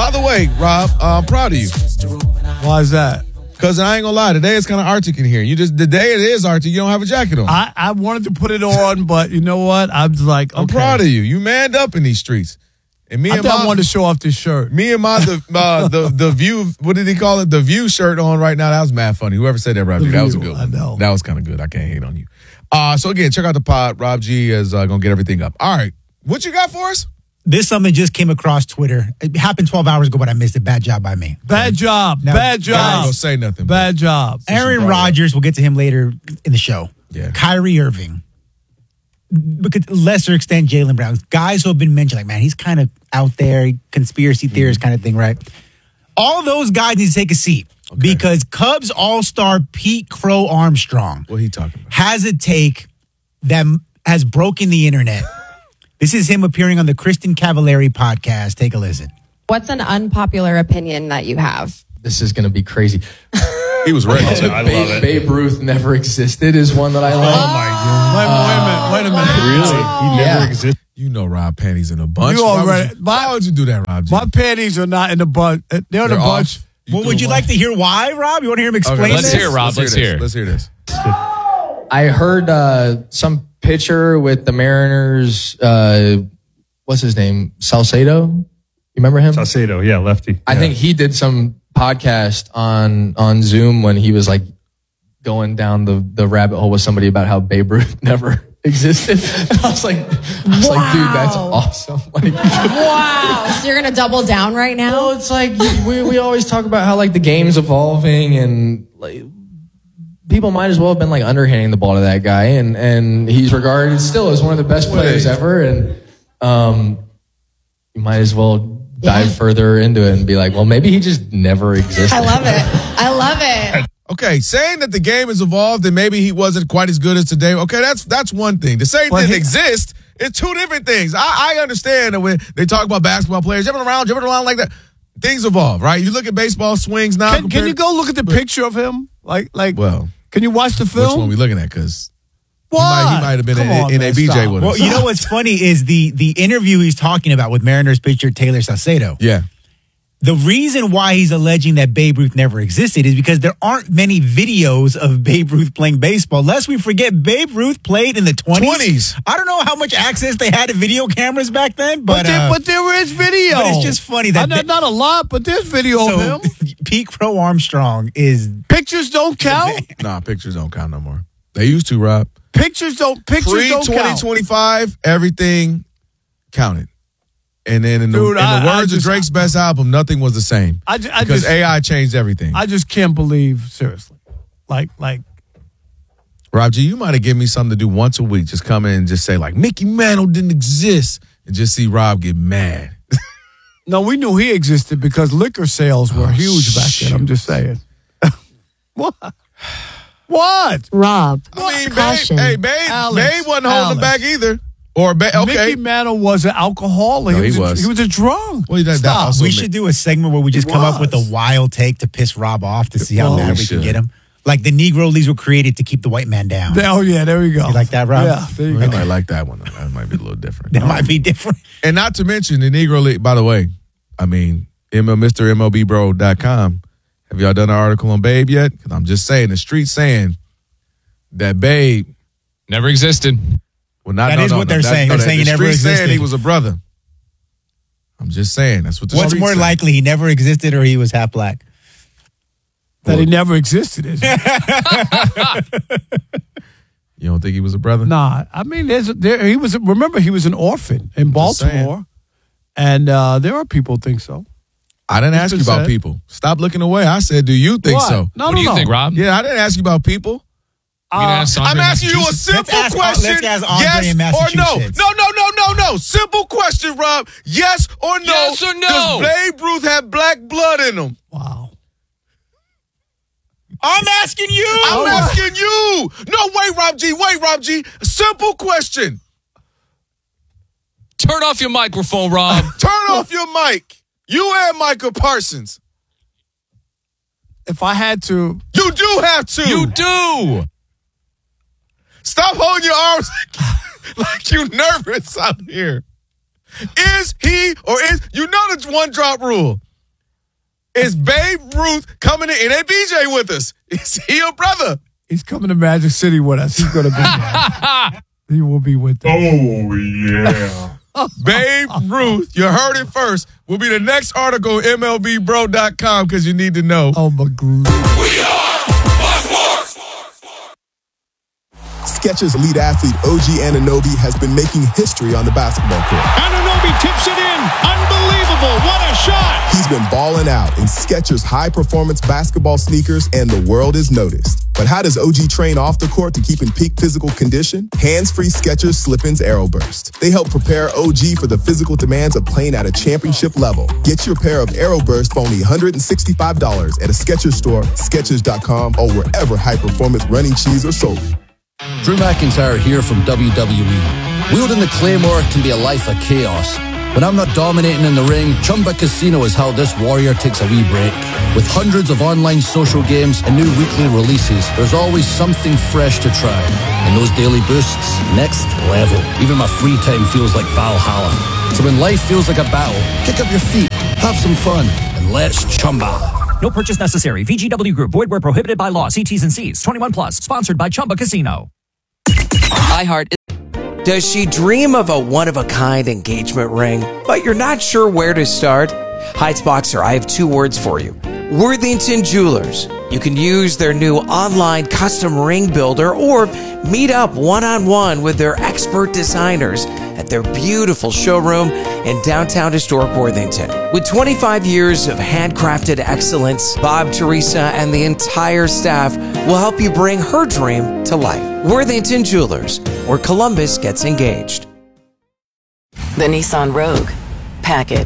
By the way, Rob, I'm proud of you. Why is that? Because I ain't gonna lie, today it's kind of Arctic in here. The day it is Arctic, you don't have a jacket on. I wanted to put it on, but you know what? I'm just like, okay. I'm proud of you. You manned up in these streets. And I wanted to show off this shirt. Me and the View, what did he call it? The View shirt on right now. That was mad funny. Whoever said that, Rob G, that was a good one. I know. That was kind of good. I can't hate on you. So again, check out the pod. Rob G is gonna get everything up. All right, what you got for us? This something just came across Twitter. It happened 12 hours ago, but I missed it. Bad job by me. Bad job. Now, Bad I ain't job. gonna say nothing. Bad job. Aaron Rodgers, we'll get to him later in the show. Yeah. Kyrie Irving. Because lesser extent, Jaylen Brown. Guys who have been mentioned, like, man, he's kind of out there, conspiracy theorist kind of thing, right? All those guys need to take a seat because Cubs All-Star Pete Crow Armstrong What he talking about? has a take that has broken the internet. This is him appearing on the Kristen Cavallari podcast. Take a listen. What's an unpopular opinion that you have? This is going to be crazy. He was ready. I love it. Babe Ruth never existed is one that I like. Oh my God. Wait a minute. Really? He never existed. You know Rob panties in a bunch. You already- Why would you do that, Rob G? My panties are not in the bunch. They're in the off. bunch. Well, would you like to hear why, Rob? You want to hear him explain Okay, Let's this? hear it, Rob. Let's hear it. Let's hear this. I heard some pitcher with the Mariners, what's his name? Salcedo? You remember him? Salcedo, yeah, lefty. I think he did some podcast on Zoom when he was like going down the rabbit hole with somebody about how Babe Ruth never existed. And I was like, dude, that's awesome. Like, Wow. So you're going to double down right now? well, it's like we always talk about how like the game's evolving and like people might as well have been like underhanding the ball to that guy and he's regarded still as one of the best players ever and you might as well dive further into it and be like, well, maybe he just never existed. I love it. I love it. Okay, saying that the game has evolved and maybe he wasn't quite as good as today. Okay, that's one thing. To say it didn't exist is two different things. I understand that when they talk about basketball players jumping around like that, things evolve, right? You look at baseball swings now. Can you go look at the picture of him? Well, can you watch the film? which one we looking at? Because he What? might have been Come on, in man, a BJ stop. with us. Well, you know what's funny is the interview he's talking about with Mariners pitcher Taylor Salcedo. Yeah. The reason why he's alleging that Babe Ruth never existed is because there aren't many videos of Babe Ruth playing baseball. Lest we forget, Babe Ruth played in the 20s. I don't know how much access they had to video cameras back then, but there is video. but it's just funny that not a lot, but there's video of him. Pete Crow Armstrong is Pictures don't count. Nah, pictures don't count no more. They used to, Rob. Pictures don't count. Pre-2025, everything counted. And then in the I words of just- Drake's best album, nothing was the same. Because AI changed everything. I just can't believe, seriously. Like, Rob G, you might have given me something to do once a week. Just come in and just say, like, Mickey Mantle didn't exist. And just see Rob get mad. no, we knew he existed because liquor sales were huge back then. I'm just saying. What? What? Rob. I mean, Caution. Babe wasn't holding him back either. Or okay. Mickey Mantle was an alcoholic. No, he was. He was a drunk. Well, Stop. we should do a segment where we just come up with a wild take to piss Rob off to see how mad we can get him. Like the Negro Leagues were created to keep the white man down. Oh, yeah, there we go. You like that, Rob? Yeah, there you I go. might like that one. That might be a little different. That might be different. And not to mention the Negro League, by the way, I mean, MrMLBBro.com. Have y'all done an article on Babe yet? Because I'm just saying, the street's saying that Babe Never existed. Well, not, That no, is no, what no, they're saying. They're saying he the never street's saying existed. he was a brother. I'm just saying. That's what the What's street's more saying. likely, he never existed or he was half black? That he never existed. You don't think he was a brother? Nah, I mean, he was. Remember, he was an orphan in Baltimore, and there are people who think so. I didn't ask you about people. Stop looking away. I said, do you think What? so? No, What do you think, Rob? Yeah, I didn't ask you about people. Sandra I'm in asking you a Massachusetts? simple Let's question. ask Andre Yes in or no? Massachusetts. No. Simple question, Rob. Yes or no? Yes or no? Does Babe Ruth have black blood in him? Wow. I'm asking you. I'm asking you. No, wait, Rob G. Simple question. Turn off your microphone, Rob. Turn off your mic. You and Micah Parsons. If I had to, You do have to. You do. Stop holding your arms like you nervous out here. Is he or is you know the one drop rule? Is Babe Ruth coming in? It ain't BJ with us. Is he your brother? He's coming to Magic City with us. He's going to be there. He will be with us. Oh, yeah. Babe Ruth, you heard it first, will be the next article on MLBBro.com because you need to know. Oh, my God. We are Fox Sports. Skechers lead athlete OG Anunoby has been making history on the basketball court. Anunoby tips it in. Unbelievable. What a shot. He's been balling out in Skechers high-performance basketball sneakers, and the world is noticed. But how does OG train off the court to keep in peak physical condition? Hands-free Skechers Slip-ins Aeroburst. They help prepare OG for the physical demands of playing at a championship level. Get your pair of Aeroburst for only $165 at a Skechers store, Skechers.com, or wherever high-performance running shoes are sold. Drew McIntyre here from WWE. Wielding the Claymore can be a life of chaos. When I'm not dominating in the ring, Chumba Casino is how this warrior takes a wee break. With hundreds of online social games and new weekly releases, there's always something fresh to try. And those daily boosts, next level. Even my free time feels like Valhalla. So when life feels like a battle, kick up your feet, have some fun, and let's Chumba. No purchase necessary. VGW Group. Void where prohibited by law. See T's and C's. 21 plus. Sponsored by Chumba Casino. iHeart. Does she dream of a one-of-a-kind engagement ring, but you're not sure where to start? Heights Boxer, I have two words for you. Worthington Jewelers. You can use their new online custom ring builder or meet up one-on-one with their expert designers at their beautiful showroom in downtown historic Worthington. With 25 years of handcrafted excellence, Bob, Teresa, and the entire staff will help you bring her dream to life. Worthington Jewelers, where Columbus gets engaged. The Nissan Rogue. Pack it.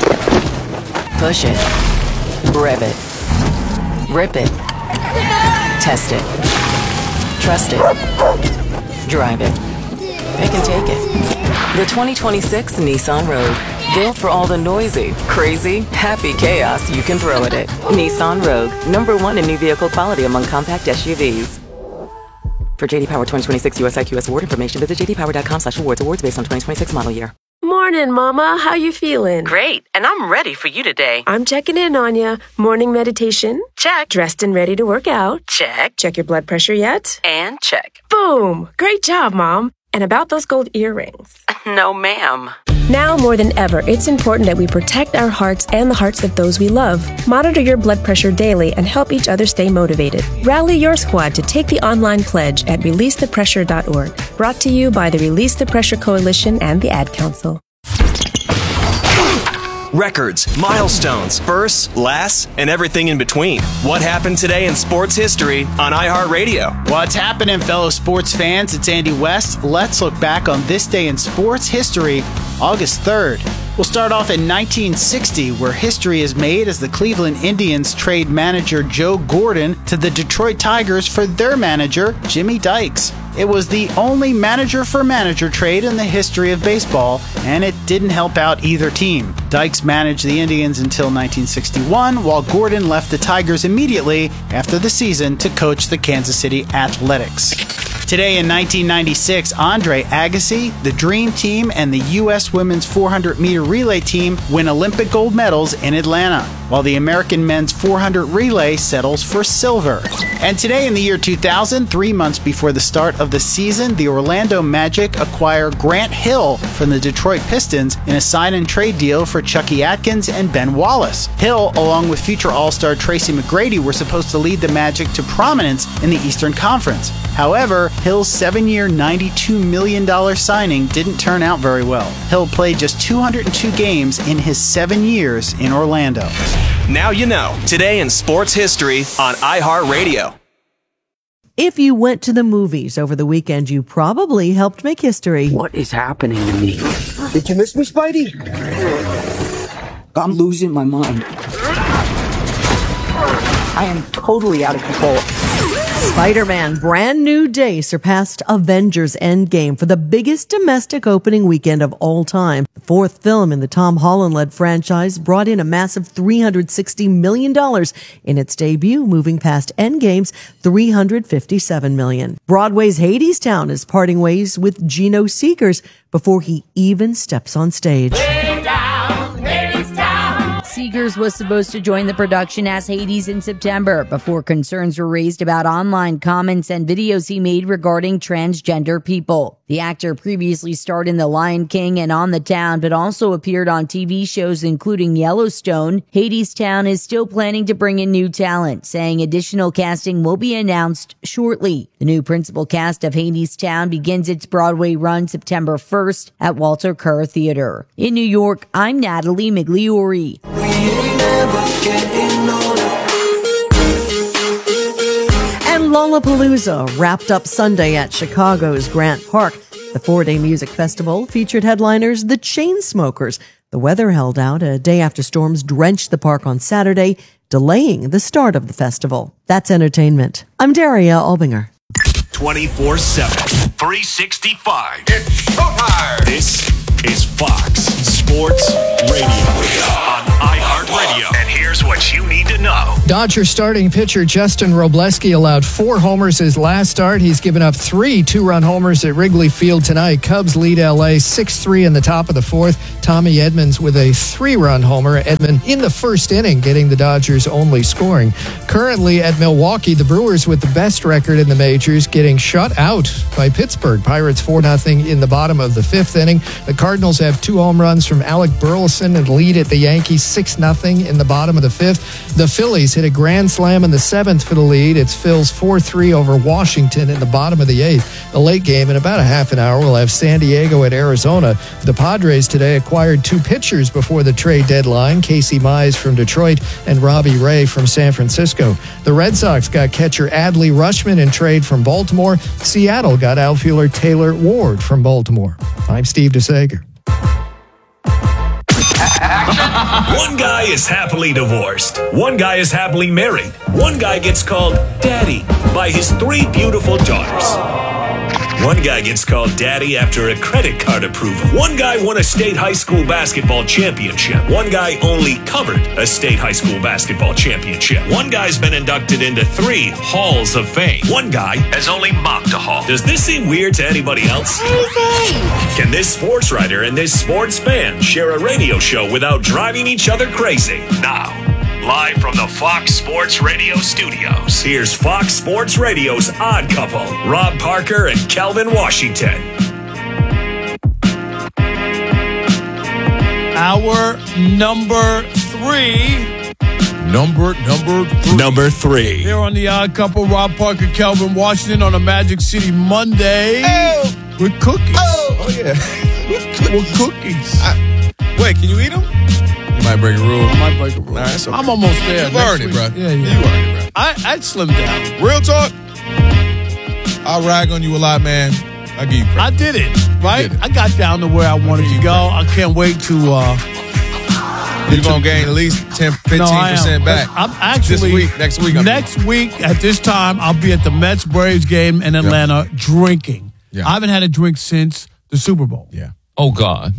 Push it. Rev it. Rip it. Test it. Trust it. Drive it. Pick and take it. The 2026 Nissan Rogue. Built for all the noisy, crazy, happy chaos you can throw at it. Nissan Rogue. #1 in new vehicle quality among compact SUVs. For JD Power 2026 USIQS award information, visit jdpower.com/awards. Awards based on 2026 model year. Morning, Mama. How you feeling? Great, and I'm ready for you today. I'm checking in on you. Morning meditation? Check. Dressed and ready to work out? Check. Check your blood pressure yet? And check. Boom! Great job, Mom. And about those gold earrings? No, ma'am. Now more than ever, it's important that we protect our hearts and the hearts of those we love. Monitor your blood pressure daily and help each other stay motivated. Rally your squad to take the online pledge at releasethepressure.org. Brought to you by the Release the Pressure Coalition and the Ad Council. Records, milestones, firsts, lasts, and everything in between. What happened today in sports history on iHeartRadio? What's happening, fellow sports fans? It's Andy West. Let's look back on this day in sports history, August 3rd. We'll start off in 1960, where history is made as the Cleveland Indians trade manager Joe Gordon to the Detroit Tigers for their manager, Jimmy Dykes. It was the only manager-for-manager trade in the history of baseball, and it didn't help out either team. Dykes managed the Indians until 1961, while Gordon left the Tigers immediately after the season to coach the Kansas City Athletics. Today in 1996, Andre Agassi, the Dream Team, and the U.S. women's 400-meter relay team win Olympic gold medals in Atlanta, while the American men's 400 relay settles for silver. And today in the year 2000, 3 months before the start of the season, the Orlando Magic acquire Grant Hill from the Detroit Pistons in a sign-and-trade deal for Chucky Atkins and Ben Wallace. Hill, along with future All-Star Tracy McGrady, were supposed to lead the Magic to prominence in the Eastern Conference. However, Hill's 7-year, $92 million signing didn't turn out very well. Hill played just 202 games in his 7 years in Orlando. Now you know. Today in sports history on iHeartRadio. If you went to the movies over the weekend, you probably helped make history. What is happening to me? Did you miss me, Spidey? I'm losing my mind. I am totally out of control. Spider-Man Brand New Day surpassed Avengers Endgame for the biggest domestic opening weekend of all time. The fourth film in the Tom Holland-led franchise brought in a massive $360 million in its debut, moving past Endgame's $357 million. Broadway's Hadestown is parting ways with Geno Seekers before he even steps on stage. Seegers was supposed to join the production as Hades in September before concerns were raised about online comments and videos he made regarding transgender people. The actor previously starred in The Lion King and On the Town, but also appeared on TV shows including Yellowstone. Hadestown is still planning to bring in new talent, saying additional casting will be announced shortly. The new principal cast of Hadestown begins its Broadway run September 1st at Walter Kerr Theater. In New York, I'm Natalie Migliori. And Lollapalooza wrapped up Sunday at Chicago's Grant Park. The 4-day music festival featured headliners The Chainsmokers. The weather held out a day after storms drenched the park on Saturday, delaying the start of the festival. That's entertainment. I'm Daria Albinger. 24/7, 365. It's showtime. This is Fox Sports Radio on iHeartRadio. And here's what you need to know. Dodger starting pitcher Justin Robleski allowed 4 homers his last start. He's given up 3 two-run homers at Wrigley Field tonight. Cubs lead LA 6-3 in the top of the 4th. Tommy Edmonds with a 3-run homer. Edmond in the first inning, getting the Dodgers' only scoring. Currently at Milwaukee, the Brewers with the best record in the majors, getting shut out by Pittsburgh. Pirates 4-0 in the bottom of the 5th inning. The Cardinals have 2 home runs from Alec Burleson and lead at the Yankees 6-0 in the bottom of the 5th. The Phillies hit a grand slam in the 7th for the lead. It's Phil's 4-3 over Washington in the bottom of the 8th. The late game in about a half an hour will have San Diego at Arizona. The Padres today acquired 2 pitchers before the trade deadline, Casey Mize from Detroit and Robbie Ray from San Francisco. The Red Sox got catcher Adley Rutschman in trade from Baltimore. Seattle got outfielder Taylor Ward from Baltimore. I'm Steve DeSager. One guy is happily divorced. One guy is happily married. One guy gets called daddy by his 3 beautiful daughters. One guy gets called daddy after a credit card approval. One guy won a state high school basketball championship. One guy only covered a state high school basketball championship. One guy's been inducted into 3 halls of fame. One guy has only mopped a hall. Does this seem weird to anybody else? Can this sports writer and this sports fan share a radio show without driving each other crazy? Now, live from the Fox Sports Radio studios, here's Fox Sports Radio's Odd Couple, Rob Parker and Kelvin Washington. Our number 3. Number 3. Here on the Odd Couple, Rob Parker, Kelvin Washington on a Magic City Monday. With cookies. Oh yeah. With cookies. Wait, can you eat them? You might break a rule. I might break a rule. Nah, that's okay. I'm almost there. You earned it, bro. Yeah. You earned it, bro. I'd slim down. Real talk. I'll rag on you a lot, man. I'll give you credit. I did it, right? I got down to where I wanted to go. I can't wait to... You're going to gain at least 15% back. I'm actually... Next week. Next week at this time, I'll be at the Mets-Braves game in Atlanta drinking. Yeah. I haven't had a drink since the Super Bowl. Yeah. Oh, God.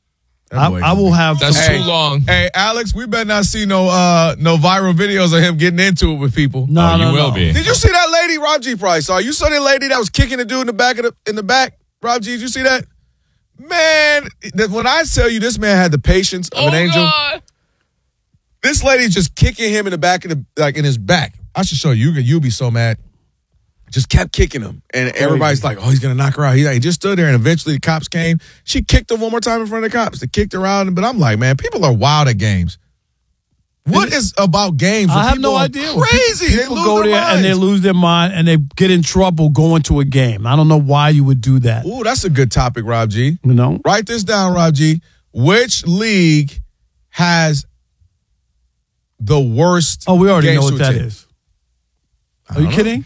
I will have... That's too long. Hey, Alex, we better not see no viral videos of him getting into it with people. No, you will be. Did you see that lady, Rob G. Price? You saw that lady that was kicking the dude in the back? Rob G, did you see that? Man, when I tell you this man had the patience of an angel, God. This lady's just kicking him in the back of in his back. I should show you. You'll be so mad. Just kept kicking him. And everybody's like, oh, he's going to knock her out. He just stood there, and eventually the cops came. She kicked him one more time in front of the cops. They kicked her out. But I'm like, man, people are wild at games. What is about games? I have no idea. Crazy. People go there and they lose their mind and they get in trouble going to a game. I don't know why you would do that. Ooh, that's a good topic, Rob G. You know? Write this down, Rob G. Which league has the worst? Oh, we already know what that is. Are you kidding?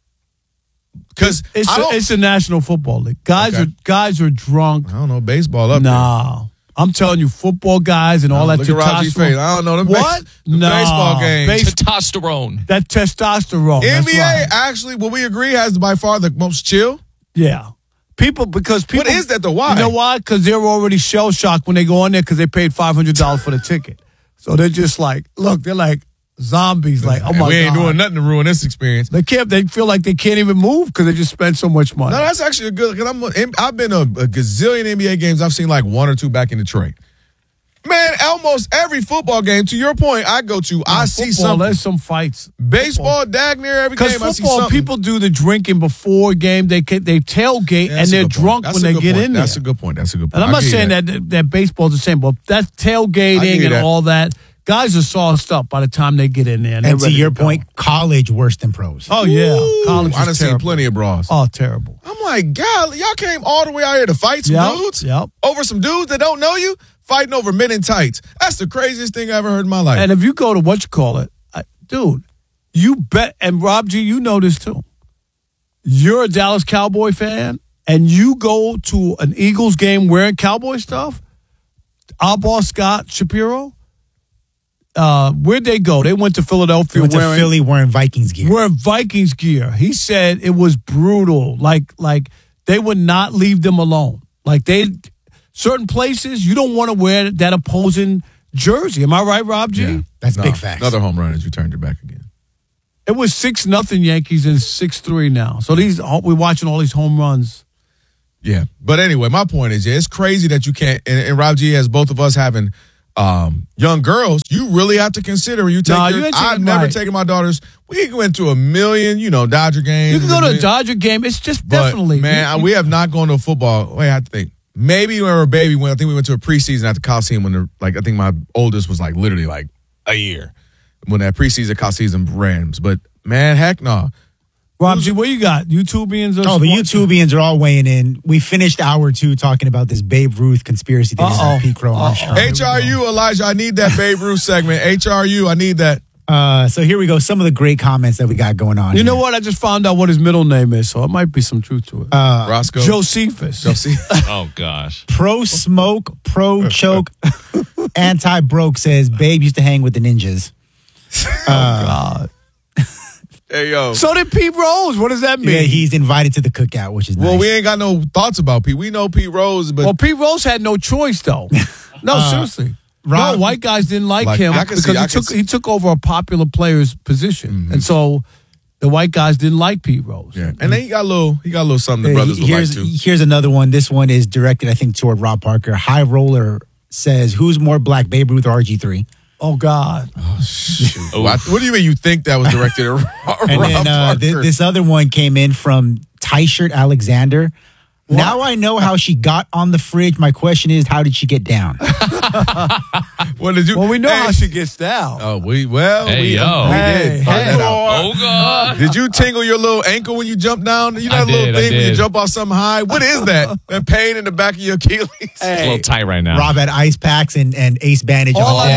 Because it's the National Football League. Guys are drunk. I don't know baseball up there. I'm telling you, football guys and all that look at Roger's face. I don't know what baseball games. Testosterone. That testosterone. NBA actually, will we agree, has by far the most chill? Yeah. Because people. What is that? Why? You know why? Because they're already shell shocked when they go in there because they paid $500 for the ticket. So they're just like, look, they're like zombies. Like, oh my God, we ain't doing nothing to ruin this experience. They feel like they can't even move because they just spent so much money. No, that's actually a good. Because I've been a gazillion NBA games. I've seen like 1 or 2 back in Detroit, Man, almost every football game, to your point, I go to, I see something. There's some fights. Baseball, dag near every game, I see football, something. people do the drinking before a game. They tailgate and they're drunk when they get in there. That's a good point. And I'm not saying that baseball's the same, but that's tailgating and all that. Guys are sauced up by the time they get in there. And to your point, college worse than pros. Oh, yeah. College I done is seen terrible. plenty of bras. Oh, terrible. I'm like, God, y'all came all the way out here to fight some dudes? Over some dudes that don't know you? Fighting over men in tights. That's the craziest thing I ever heard in my life. And if you go to dude, you bet, and Rob G, you know this too. You're a Dallas Cowboy fan, and you go to an Eagles game wearing Cowboy stuff. Our boss, Scott Shapiro, where'd they go? They went to Philadelphia. Went to Philly wearing Vikings gear. Wearing Vikings gear. He said it was brutal. Like they would not leave them alone. Certain places, you don't want to wear that opposing jersey. Am I right, Rob G? Yeah. That's big facts. Another home run as you turned your back again. It was 6-0 Yankees and 6-3 now. So we're watching all these home runs. Yeah. But anyway, my point is, it's crazy that you can't, and Rob G, has both of us having young girls, you really have to consider when you take I've never taken my daughters. We went to a million, Dodger games. You can go to a Dodger game. It's just definitely. Man, we have not gone to a football. Wait, I have to think. Maybe when we were a baby, I think we went to a preseason at the Coliseum when I think my oldest was literally a year when that preseason Coliseum Rams. But man, heck no. Rob G, what you got? YouTubians? The YouTubians are all weighing in. We finished hour 2 talking about this Babe Ruth conspiracy theory with Pete Crow on the show. HRU, Elijah, I need that Babe Ruth segment. HRU, I need that. So here we go. Some of the great comments that we got going on. You know what? I just found out what his middle name is, so it might be some truth to it. Roscoe. Josephus. Oh, gosh. Pro smoke, pro choke, anti broke says Babe used to hang with the ninjas. God. Hey, yo. So did Pete Rose. What does that mean? Yeah, he's invited to the cookout, which is nice. Well, we ain't got no thoughts about Pete. We know Pete Rose, but... Well, Pete Rose had no choice, though. No, seriously. No, white guys didn't like him because he took over a popular player's position. Mm-hmm. And so the white guys didn't like Pete Rose. Yeah. And then he got a little something the brothers would like too. Here's another one. This one is directed, I think, toward Rob Parker. High Roller says, who's more black, Babe Ruth or RG3? Oh, God. Oh, shoot. What do you mean you think that was directed at Rob And then Parker? This other one came in from T-shirt Alexander. What? Now I know how she got on the fridge. My question is, how did she get down? What did you? Well, we know how she gets down. Oh, we did. Hey. Oh, God. Did you tingle your little ankle when you jump down? You know that little thing when you jump off something high? What is that? That pain in the back of your Achilles? It's a little tight right now. Rob had ice packs and ace bandage.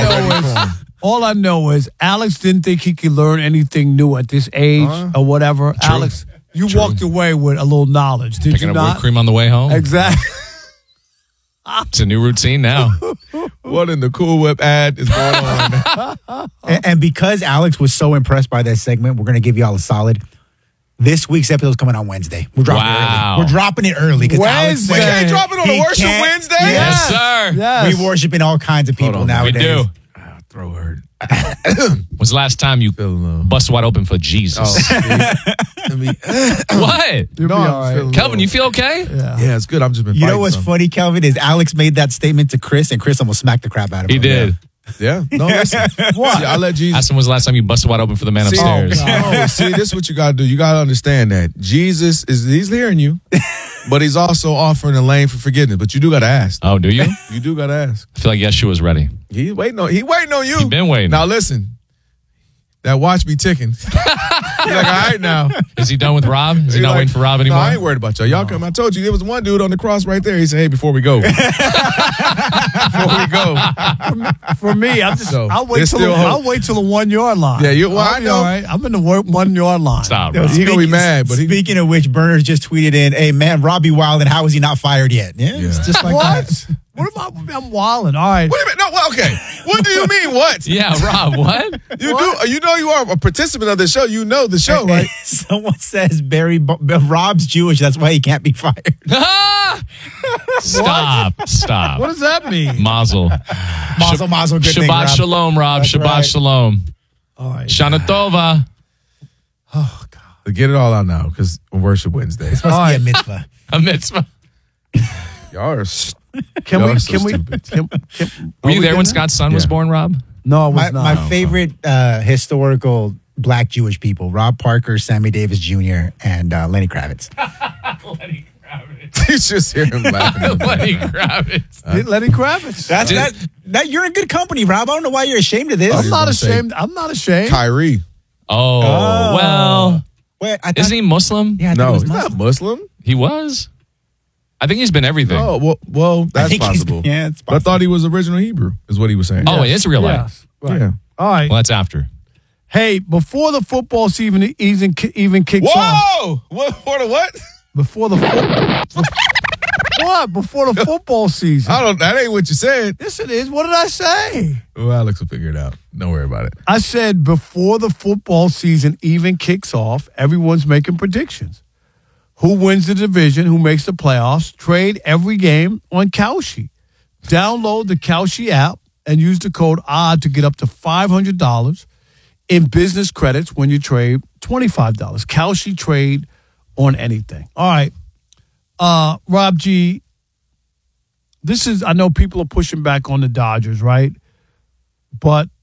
All I know is Alex didn't think he could learn anything new at this age or whatever. True. Alex, you walked away with a little knowledge, did Picking you up not? whipped cream on the way home. Exactly. It's a new routine now. What in the Cool Whip ad is going on? and because Alex was so impressed by that segment, we're going to give y'all a solid. This week's episode is coming on Wednesday. We're dropping it early. We're dropping it early because Alex. We can't drop it on a worship Wednesday. Yes, sir. Yes. We worshiping all kinds of people nowadays. We do. Throw hurt. When's the last time you bust wide open for Jesus? What? You'll be all right. Kelvin, you feel okay? Yeah, it's good. I've just been You know what's funny, Kelvin, is Alex made that statement to Chris, and Chris almost smacked the crap out of him. He did. Yeah. No, listen. What? See, I let Jesus. Ask him when's the last time you busted wide open for the man upstairs. See, this is what you got to do. You got to understand that Jesus he's hearing you, but he's also offering a lane for forgiveness. But you do got to ask. Oh, do you? You do got to ask. I feel like Yeshua's ready. He waiting on you. He's been waiting. Now listen, that watch be ticking. You're like, all right now. Is he done with Rob? Is he not waiting for Rob anymore? No, I ain't worried about y'all. Y'all come. I told you there was one dude on the cross right there. He said, "Hey, before we go, For me, I'll wait till the 1 yard line. Yeah, I know. All right. I'm in the 1 yard line. Stop. He's gonna be mad. But speaking of which, Berners just tweeted in, "Hey man, Robbie Wild, and how is he not fired yet?" Yeah, it's just like what? that. What about I'm wilding? All right. Wait a minute. No, well, okay. What do you mean? What? Yeah, Rob. What? You know you are a participant of the show. You know the show, right? Someone says Rob's Jewish. That's why he can't be fired. Stop. What does that mean? Mazel. Mazel. Good thing, Shabbat Rob. shalom, Rob. That's Shabbat right. shalom. All right. Shana Tova. Oh God. Get it all out now because on Worship Wednesday. It's supposed to be a mitzvah. A mitzvah. Y'all are Can Y'all we? are so Can we? stupid. Were you there when Scott's son was born, Rob? No, I was My not. favorite historical black Jewish people: Rob Parker, Sammy Davis Jr., and Lenny Kravitz. You just hear him laughing. Lenny Kravitz. Lenny Kravitz. That you're in good company, Rob. I don't know why you're ashamed of this. I'm not ashamed. I'm not ashamed. Kyrie. Oh, well. Wait, Isn't he Muslim? Yeah, I No, think he's it was not Muslim. He was. I think think he's been everything. Oh, well, that's think he's possible. been- yeah, it's But I thought he was original Hebrew, is what he was saying. Oh, it's real life. Yes. Right. Yeah. All right. Well, that's after. Hey, before the football season even kicks off. Whoa! What? What? Before the what? Before the football season. That ain't what you said. Yes, it is. What did I say? Well, Alex will figure it out. Don't worry about it. I said before the football season even kicks off, everyone's making predictions. Who wins the division? Who makes the playoffs? Trade every game on Kalshi. Download the Kalshi app and use the code ODD to get up to $500 in business credits when you trade $25. Kalshi trade on anything. All right. Rob G, I know people are pushing back on the Dodgers, right? But